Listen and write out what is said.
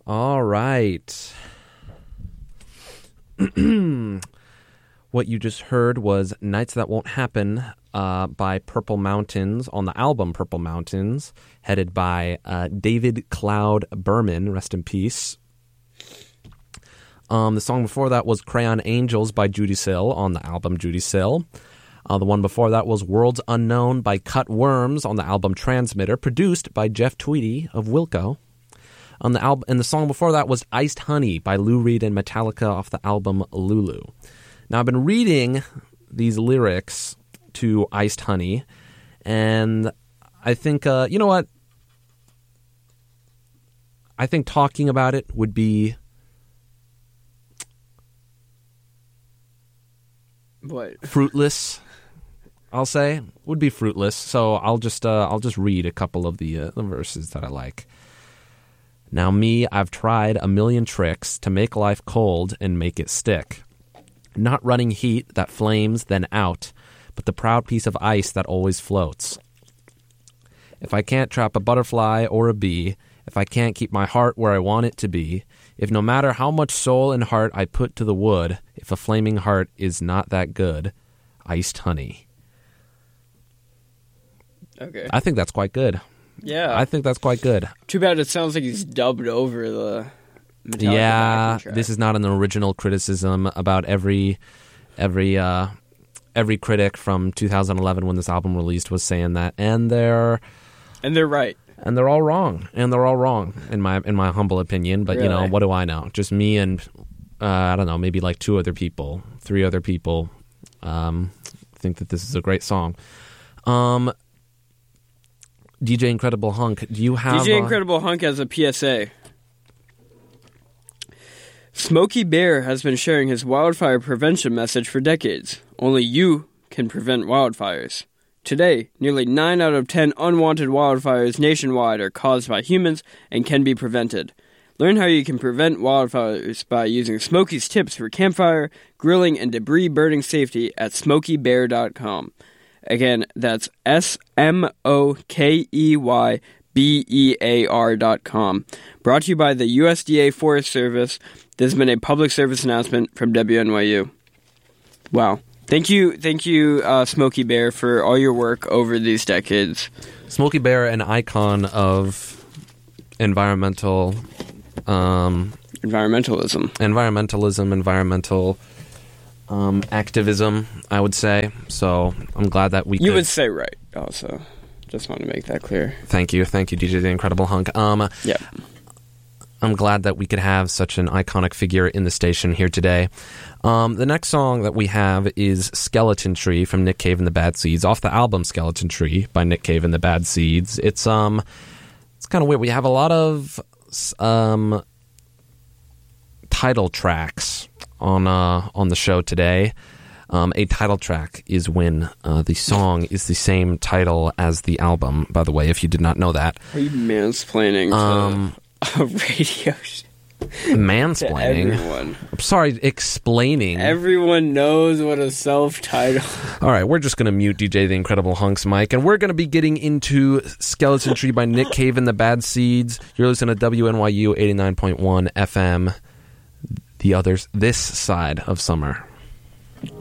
All right. What you just heard was Nights That Won't Happen by Purple Mountains on the album Purple Mountains, headed by David Cloud Berman, rest in peace. The song before that was Crayon Angels by Judy Sill on the album Judy Sill. The one before that was Worlds Unknown by Cut Worms on the album Transmitter, produced by Jeff Tweedy of Wilco. On the album, and the song before that was Iced Honey by Lou Reed and Metallica off the album Lulu. Now, I've been reading these lyrics to Iced Honey, and I think, you know what? I think talking about it would be... What? Fruitless, I'll say. Would be fruitless. So I'll just read a couple of the verses that I like. Now me, I've tried a million tricks to make life cold and make it stick. Not running heat that flames then out, but the proud piece of ice that always floats. If I can't trap a butterfly or a bee, if I can't keep my heart where I want it to be, if no matter how much soul and heart I put to the wood, if a flaming heart is not that good, iced honey. Okay. I think that's quite good. Yeah. I think that's quite good. Too bad it sounds like he's dubbed over the Metallica Yeah, backing track. this is not an original criticism about every critic from 2011 when this album released was saying that, and they're right. And they're all wrong. And they're all wrong, in my humble opinion. But, really? You know, what do I know? Just me and, I don't know, maybe like 3 other people think that this is a great song. DJ Incredible Hunk, do you have... DJ Incredible Hunk has a PSA. Smokey Bear has been sharing his wildfire prevention message for decades. Only you can prevent wildfires. Today, nearly 9 out of 10 unwanted wildfires nationwide are caused by humans and can be prevented. Learn how you can prevent wildfires by using Smokey's tips for campfire, grilling, and debris burning safety at smokeybear.com. Again, that's SMOKEYBEAR.com. Brought to you by the USDA Forest Service. This has been a public service announcement from WNYU. Wow. Thank you, Smokey Bear, for all your work over these decades. Smokey Bear, an icon of environmental... environmental activism, I would say. So I'm glad that we You would say right, also. Just want to make that clear. Thank you, DJ The Incredible Hunk. Yeah. I'm glad that we could have such an iconic figure in the station here today. The next song that we have is Skeleton Tree from Nick Cave and the Bad Seeds, off the album Skeleton Tree by Nick Cave and the Bad Seeds. It's kind of weird. We have a lot of title tracks on the show today. A title track is when the song is the same title as the album, by the way, if you did not know that. Are you mansplaining to a radio show? Mansplaining? To everyone. I'm sorry, explaining. Everyone knows what a self-title... All right, we're just going to mute DJ The Incredible Hunk's mic, and we're going to be getting into Skeleton Tree by Nick Cave and the Bad Seeds. You're listening to WNYU 89.1 FM, the others, this side of summer.